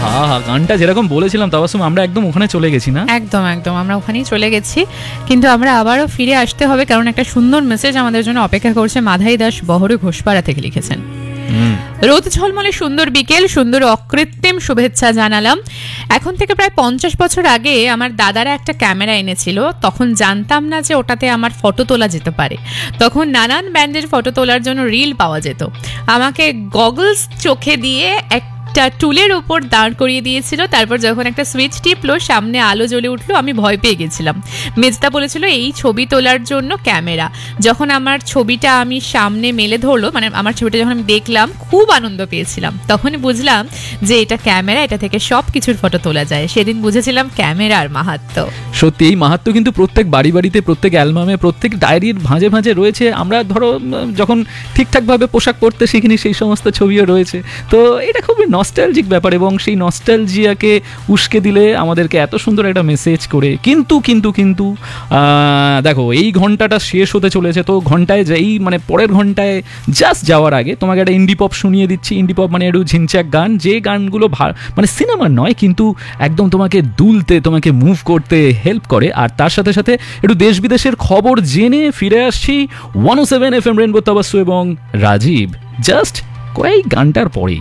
আহা, গানটা যেরকম বলেছিলাম তাবাসসুম, আমরা একদম ওখানে চলে গেছি না? একদম একদম, আমরা ওখানেই চলে গেছি, কিন্তু আমরা আবারও ফিরে আসতে হবে, কারণ একটা সুন্দর মেসেজ আমাদের জন্য অপেক্ষা করছে। মাধাই দাস বহরে ঘোষপাড়া থেকে লিখেছেন, রোদ ঝলমলে সুন্দর বিকেল, সুন্দর অকৃত্রিম শুভেচ্ছা জানালাম। এখন থেকে প্রায় 50 বছর আগে আমার দাদারা একটা ক্যামেরা এনেছিল। তখন জানতাম না যে ওটাতে আমার ফটো তোলা যেতে পারে। তখন নানান ব্যান্ডের ফটো তোলার জন্য রিল পাওয়া যেত। আমাকে গগলস চোখে দিয়ে একটা টুলের উপর দাঁড় করিয়ে দিয়েছিল। তারপর যখন একটা সুইচ টিপলো, সামনে আলো জ্বলে উঠলো, আমি ভয় পেয়ে গেছিলাম। মেজদা বলেছিল এই ছবি তোলার জন্য ক্যামেরা। যখন আমার ছবিটা আমি সামনে মেলে ধরলো, মানে আমার ছবিটা যখন আমি দেখলাম, খুব আনন্দ পেয়েছিলাম। তখনই বুঝলাম যে এটা ক্যামেরা, এটা থেকে সব কিছুর ফটো তোলা যায়। সেদিন বুঝেছিলাম ক্যামেরার মাহাত্ম্য। সত্যি এই মাহাত্ম্য কিন্তু প্রত্যেক বাড়ি বাড়িতে, প্রত্যেক অ্যালবামে, প্রত্যেক ডায়েরির ভাঁজে ভাঁজে রয়েছে। আমরা ধরো যখন ঠিকঠাকভাবে পোশাক পরতে শিখিনি, সেই সমস্ত ছবিও রয়েছে। তো এটা খুবই নস্টালজিক ব্যাপার, এবং সেই নস্টালজিয়াকে উস্কে দিলে আমাদেরকে এত সুন্দর একটা মেসেজ করে। কিন্তু কিন্তু কিন্তু দেখো, এই ঘন্টাটা শেষ হতে চলেছে। তো ঘন্টায় এই মানে পরের ঘন্টায় জাস্ট যাওয়ার আগে তোমাকে একটা ইন্ডি পপ শুনিয়ে দিচ্ছি। ইন্ডি পপ মানে একটু ঝিনচাক গান, যে গানগুলো মানে সিনেমার নয়, কিন্তু একদম তোমাকে দুলতে, তোমাকে মুভ করতে হেল্প করে। আর তার সাথে সাথে একটু দেশ বিদেশের খবর জেনে ফিরে আসছি 107 FM রেনবো তাবাসসুম এবং রাজীব জাস্ট কয়েক গানটার পরেই।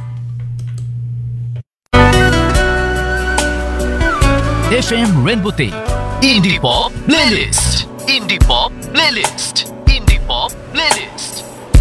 FM রেনবোতে ইন্ডি পপ প্লেলিস্ট, ইন্ডি পপ প্লেলিস্ট, ইন্ডি পপ প্লেলিস্ট।